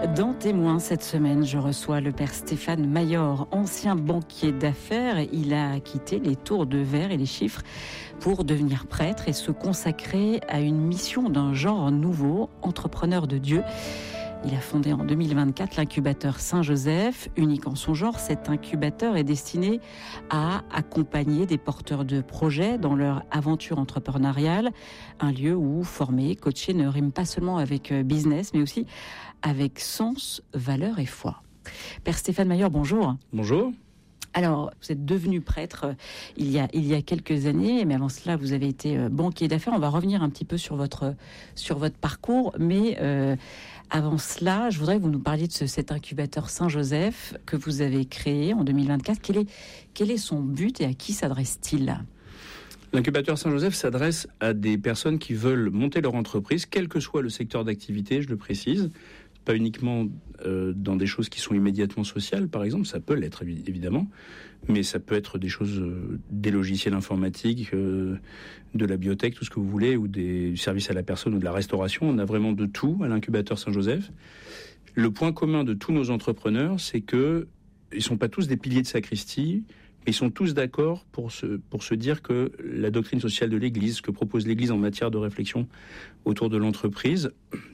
Dans Témoins, cette semaine, je reçois le père Stéphane Mayor, ancien banquier d'affaires. Il a quitté les tours de verre et les chiffres pour devenir prêtre et se consacrer à une mission d'un genre nouveau, entrepreneur de Dieu. Il a fondé en 2024 l'incubateur Saint-Joseph, unique en son genre. Cet incubateur est destiné à accompagner des porteurs de projets dans leur aventure entrepreneuriale. Un lieu où former, coacher ne rime pas seulement avec business, mais aussi avec sens, valeur et foi. Père Stéphane Mayor, bonjour. Bonjour. Alors, vous êtes devenu prêtre il y a quelques années, mais avant cela, vous avez été banquier d'affaires. On va revenir un petit peu sur votre parcours, mais avant cela, je voudrais que vous nous parliez de cet incubateur Saint-Joseph que vous avez créé en 2024. Quel est son but et à qui s'adresse-t-il ? L'incubateur Saint-Joseph s'adresse à des personnes qui veulent monter leur entreprise, quel que soit le secteur d'activité, je le précise. Pas uniquement dans des choses qui sont immédiatement sociales, par exemple, ça peut l'être évidemment, mais ça peut être des choses, des logiciels informatiques, de la biotech, tout ce que vous voulez, ou du service à la personne ou de la restauration. On a vraiment de tout à l'incubateur Saint-Joseph. Le point commun de tous nos entrepreneurs, c'est que ils sont pas tous des piliers de sacristie, mais ils sont tous d'accord pour se dire que la doctrine sociale de l'Église, ce que propose l'Église en matière de réflexion autour de l'entreprise,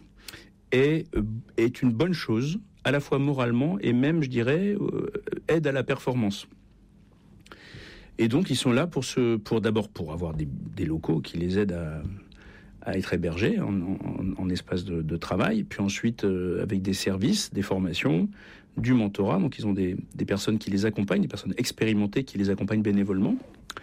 est une bonne chose, à la fois moralement et même, je dirais, aide à la performance. Et donc, ils sont là pour avoir des locaux qui les aident à être hébergés en espace de travail, puis ensuite avec des services, des formations, du mentorat. Donc, ils ont des personnes qui les accompagnent, des personnes expérimentées qui les accompagnent bénévolement.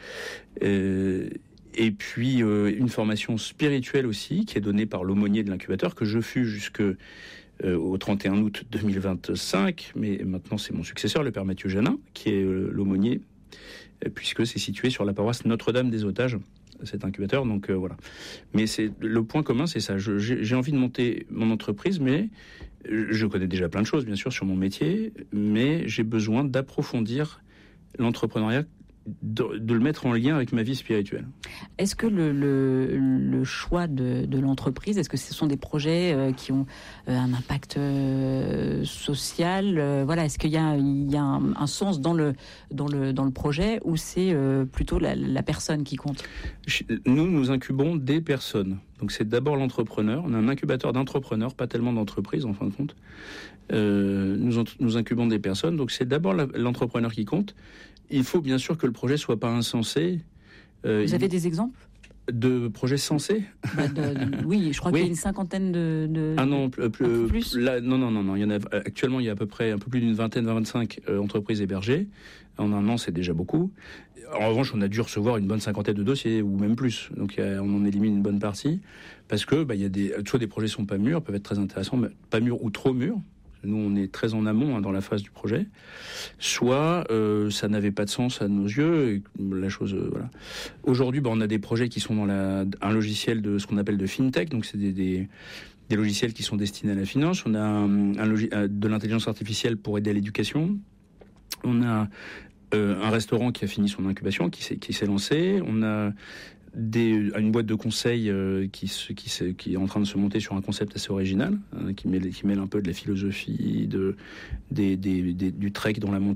Et puis une formation spirituelle aussi, qui est donnée par l'aumônier de l'incubateur, que je fus au 31 août 2025, mais maintenant c'est mon successeur, le père Mathieu Janin, qui est l'aumônier, puisque c'est situé sur la paroisse Notre-Dame des Otages, cet incubateur, donc voilà. Mais le point commun, c'est ça. J'ai envie de monter mon entreprise, mais je connais déjà plein de choses, bien sûr, sur mon métier, mais j'ai besoin d'approfondir l'entrepreneuriat, de le mettre en lien avec ma vie spirituelle. Est-ce que le choix de l'entreprise, est-ce que ce sont des projets qui ont un impact social, voilà, est-ce qu'il y a un sens dans le projet, ou c'est plutôt la personne qui compte ? Nous incubons des personnes. Donc c'est d'abord l'entrepreneur. On a un incubateur d'entrepreneurs, pas tellement d'entreprises en fin de compte. Nous incubons des personnes. Donc c'est d'abord l'entrepreneur qui compte. Il faut bien sûr que le projet soit pas insensé. Vous avez des exemples de projets sensés? Oui, je crois qu'il y a une cinquantaine de... Ah non, plus là, non. Il y en a actuellement, il y a à peu près un peu plus d'une vingtaine, 25 entreprises hébergées. En un an, c'est déjà beaucoup. En revanche, on a dû recevoir une bonne cinquantaine de dossiers, ou même plus. Donc, on en élimine une bonne partie. Parce que, il y a soit des projets sont pas mûrs, peuvent être très intéressants, mais pas mûrs ou trop mûrs. Nous, on est très en amont dans la phase du projet. Soit ça n'avait pas de sens à nos yeux. Et la chose, voilà. Aujourd'hui, on a des projets qui sont dans un logiciel de ce qu'on appelle de fintech. Donc, c'est des logiciels qui sont destinés à la finance. On a de l'intelligence artificielle pour aider à l'éducation. On a un restaurant qui a fini son incubation, qui s'est lancé. On a une boîte de conseil qui est en train de se monter sur un concept assez original, qui mêle un peu de la philosophie, du trek dans la montagne.